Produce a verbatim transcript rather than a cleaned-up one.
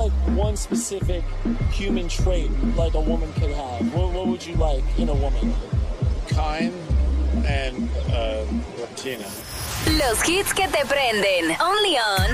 like one specific human trait like a woman could have? What, what would you like in a woman? Kind and uh, Latina. Los hits que te prenden. Only on